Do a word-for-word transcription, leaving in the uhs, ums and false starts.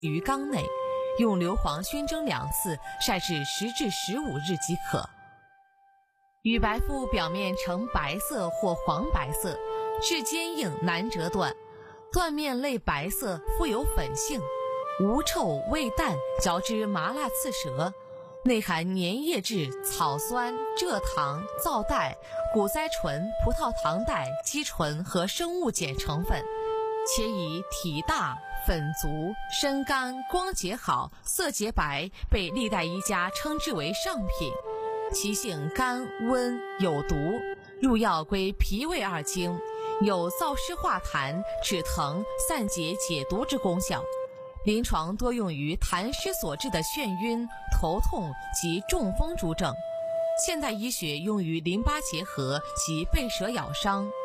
于缸内，用硫磺熏蒸两次，晒至十至十五日即可。羽白肤表面呈白色或黄白色，质坚硬，难折断，断面类白色，富有粉性，无臭味淡，嚼之麻辣刺舌，内含粘液质、草酸、蔗糖、皂带、谷甾醇、葡萄糖带、肌醇和生物碱成分，且以体大、粉足、身干、光洁好、色洁白，被历代医家称之为上品。其性甘温有毒，入药归脾胃二经，有燥湿化痰、止疼、散结解毒之功效。临床多用于痰湿所致的眩晕、头痛及中风诸症。现代医学用于淋巴结核及被蛇咬伤、